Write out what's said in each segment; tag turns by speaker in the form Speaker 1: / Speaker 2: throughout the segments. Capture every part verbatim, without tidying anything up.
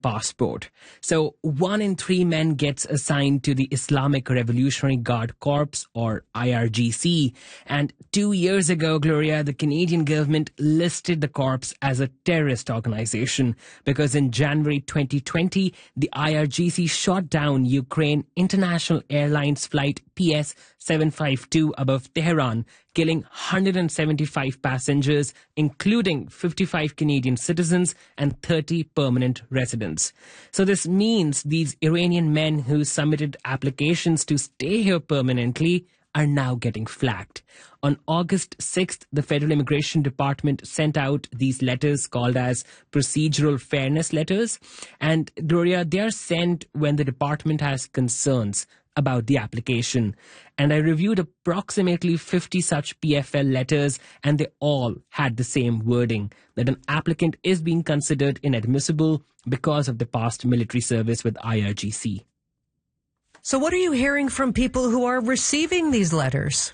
Speaker 1: passport. So one in three men gets assigned to the Islamic Revolutionary Guard Corps, or I R G C. And two years ago, Gloria, the Canadian government listed the corps as a terrorist organization because in January twenty twenty, the I R G C shot down Ukraine International Airlines flight P S seven five two above Tehran, killing one hundred seventy-five passengers, including fifty-five Canadian citizens and thirty permanent residents. So this means these Iranian men who submitted applications to stay here permanently are now getting flagged. On August sixth, the Federal Immigration Department sent out these letters called as procedural fairness letters. And Gloria, they are sent when the department has concerns about the application. And I reviewed approximately fifty such P F L letters, and they all had the same wording, that an applicant is being considered inadmissible because of the past military service with I R G C.
Speaker 2: So what are you hearing from people who are receiving these letters?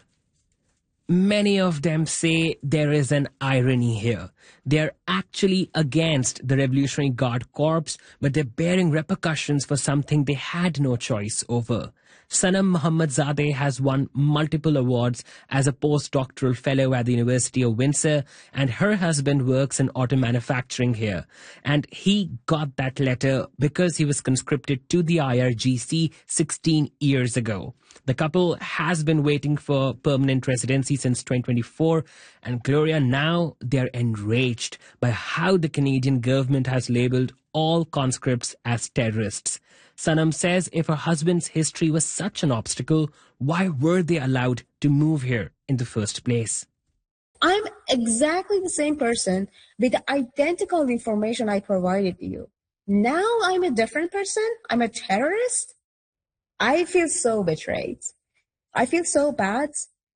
Speaker 1: Many of them say there is an irony here. They're actually against the Revolutionary Guard Corps, but they're bearing repercussions for something they had no choice over. Sanam Mohammadzadeh has won multiple awards as a postdoctoral fellow at the University of Windsor, and her husband works in auto manufacturing here. And he got that letter because he was conscripted to the I R G C sixteen years ago. The couple has been waiting for permanent residency since twenty twenty-four, and Gloria, now they're enraged by how the Canadian government has labelled all conscripts as terrorists. Sanam says if her husband's history was such an obstacle, why were they allowed to move here in the first place?
Speaker 3: I'm exactly the same person with the identical information I provided you. Now I'm a different person? I'm a terrorist? I feel so betrayed. I feel so bad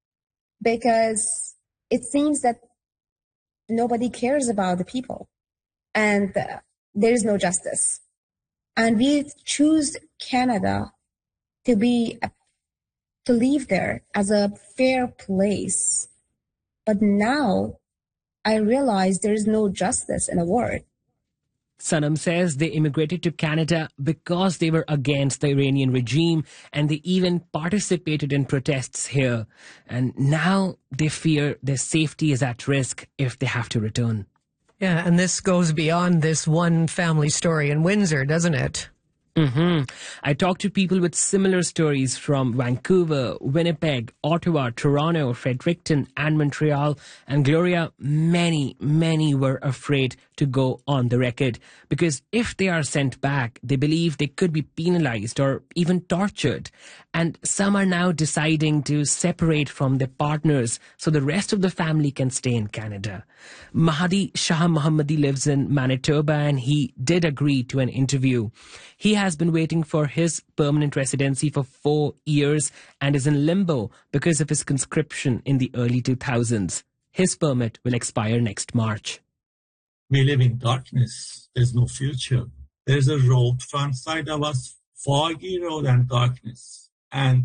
Speaker 3: because it seems that nobody cares about the people and uh, there is no justice. And we choose Canada to be, a, to live there as a fair place. But now I realize there is no justice in the world.
Speaker 1: Sanam says they immigrated to Canada because they were against the Iranian regime, and they even participated in protests here. And now they fear their safety is at risk if they have to return.
Speaker 2: Yeah, and this goes beyond this one family story in Windsor, doesn't it?
Speaker 1: Mm-hmm. I talked to people with similar stories from Vancouver, Winnipeg, Ottawa, Toronto, Fredericton, and Montreal. And Gloria, many, many were afraid to go on the record because if they are sent back, they believe they could be penalized or even tortured. And some are now deciding to separate from their partners so the rest of the family can stay in Canada. Mahdi Shah Mohammadi lives in Manitoba, and he did agree to an interview. He has been waiting for his permanent residency for four years and is in limbo because of his conscription in the early two thousands. His permit will expire next March.
Speaker 4: We live in darkness. There's no future. There's a road front side of us, foggy road and darkness. And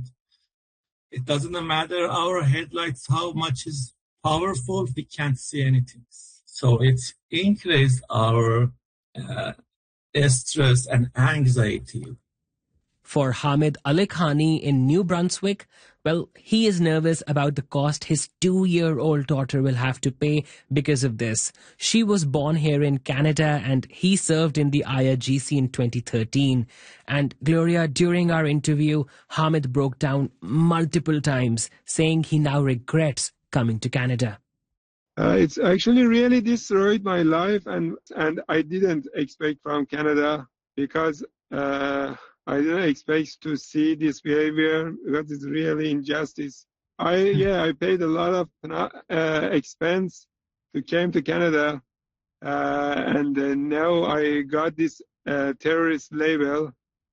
Speaker 4: it doesn't matter our headlights, how much is powerful, we can't see anything. So it's increased our uh, stress and anxiety.
Speaker 1: For Hamid Alikhani in New Brunswick, well, he is nervous about the cost his two-year-old daughter will have to pay because of this. She was born here in Canada and he served in the I R G C in twenty thirteen. And Gloria, during our interview, Hamid broke down multiple times, saying he now regrets coming to Canada.
Speaker 5: Uh, it's actually really destroyed my life, and, and I didn't expect from Canada because uh, I didn't expect to see this behavior because it's really injustice. I yeah, I paid a lot of uh, expense to came to Canada, uh, and uh, now I got this uh, terrorist label.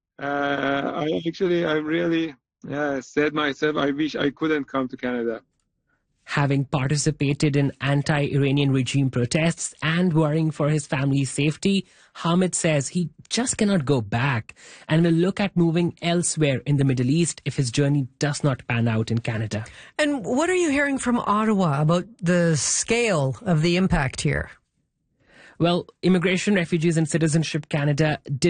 Speaker 5: Uh, I actually I really uh, said myself I wish I couldn't come to Canada.
Speaker 1: Having participated in anti-Iranian regime protests and worrying for his family's safety, Hamid says he just cannot go back and will look at moving elsewhere in the Middle East if his journey does not pan out in Canada.
Speaker 2: And what are you hearing from Ottawa about the scale of the impact here?
Speaker 1: Well, Immigration, Refugees and Citizenship Canada did